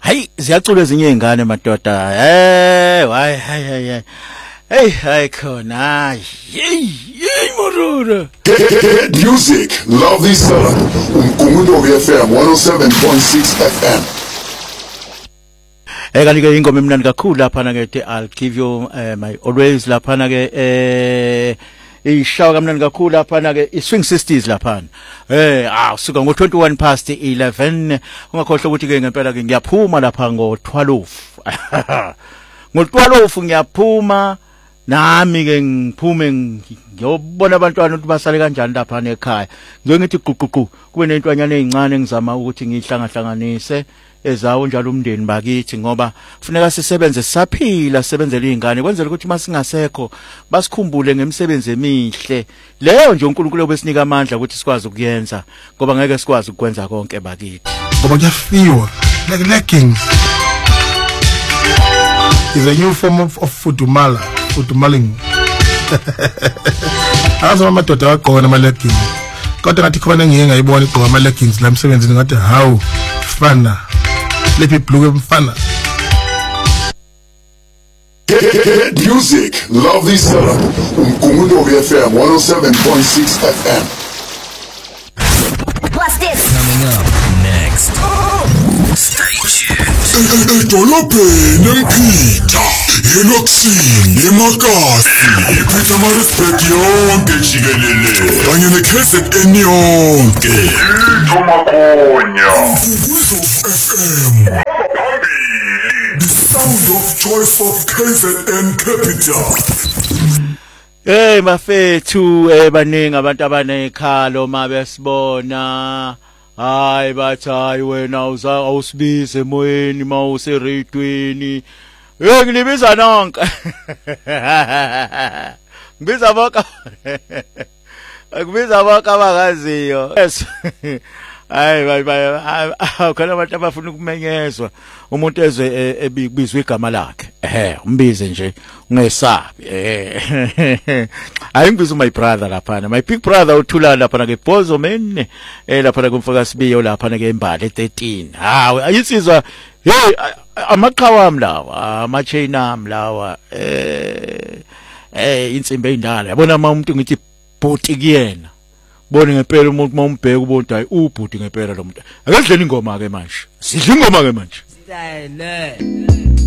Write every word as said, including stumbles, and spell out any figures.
Hey ziyacula ezinye izingane madoda. Eh why hey hey. Hey hey khona. Hey hey morura. Music, love this song. Umkhumbulo F M one oh seven point six F M. Eh kanti ke ingoma emnandi kakhulu lapha na ke I'll give you uh, my always lapha na ke eh ishawa kamnandi kakhulu lapha na ke i-Swing Sisters lapha. Eh ah usuka ngo twenty-one past eleven ungakhohlwa ukuthi ke ngempela ke ngiyaphuma lapha ngo twelve. Ngo twelve ngiyaphuma nami ke ngiphume ngiyobona abantwana ukuthi basale kanjani lapha ekhaya. Ngizoke ngithi guququ kube nentwanyana ezincane engizama ukuthi ngihlangahlanganise ezawo njalo umndeni bakithi ngoba kufuneka sisebenze saphila sisebenzele izingane kwenzela ukuthi masingasekho basikhumbule ngemisebenzi emihle leyo nje uNkulunkulu obesinika amandla ukuthi sikwazi ukuyenza ngoba ngeke sikwazi ukwenza konke bakithi ngoba kuyafiwa like leggings is a new form of, of fudumala fudumaling azo amadoda wagqoka ama leggings kodwa ngathi khona ngiyeke ngayibona igqoka ama leggings la emsebenzini ngathi how fana lepi blue mfana. Music, love this song. Umkhumbulo F M one oh seven point six F M. What's this? Coming up next. Stay tuned. Edolobheni empita yenoxini yemakasi iphethe ama-respect yonke jikelele kanye ne-K Z N yonke ithomakhonya Umvuzo F M the sound of choice of K Z N capital. Hey mafethu eh baningi abantu abanekhalo mabesibona hayi bathi hayi wena awusibize emoyeni mawuse radweni hey ngilibiza nonke ngibiza bonke ngibiza bonke abakaziyo yes hayi bayi bayi khona abantu abafuna ukumenyezwa umuntu ezwe ebizwa igama lakhe ehe umbize nje ungesabi eh ayingibiza my brother lapha my big brother uthula lapha ke Bozo man eh lapha kumfaka sibiyo lapha ke Mbali thirteen hawe ayisizwa hey amaqhawa ami lawa ama chain ami lawa eh eh insimbi endala yabona uma umuntu ngithi bhoti kuyena bone ngempela umuntu mawumbheka ubonta hayi ubhuti ngempela lo muntu akedleni ingoma ke manje sidla ingoma ke manje Style